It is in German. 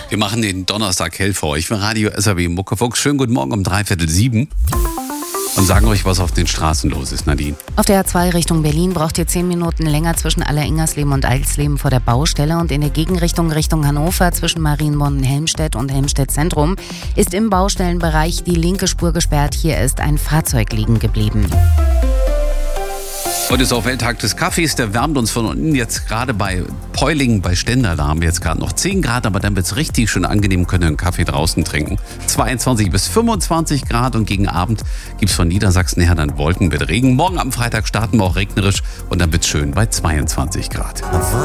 Wir machen den Donnerstag hell für euch für Radio SAW Muckefuchs. Schönen guten Morgen um 6:45 und sagen euch, was auf den Straßen los ist, Nadine. Auf der A2 Richtung Berlin braucht ihr 10 Minuten länger zwischen Aller-Ingersleben und Eilsleben vor der Baustelle, und in der Gegenrichtung Richtung Hannover zwischen Marienborn-Helmstedt und Helmstedt Zentrum ist im Baustellenbereich die linke Spur gesperrt. Hier ist ein Fahrzeug liegen geblieben. Heute ist auch Welttag des Kaffees, der wärmt uns von unten jetzt gerade bei Peulingen, bei Stendal, da haben wir jetzt gerade noch 10 Grad, aber dann wird es richtig schön angenehm, können einen Kaffee draußen trinken. 22 bis 25 Grad und gegen Abend gibt es von Niedersachsen her dann Wolken mit Regen. Morgen am Freitag starten wir auch regnerisch und dann wird es schön bei 22 Grad.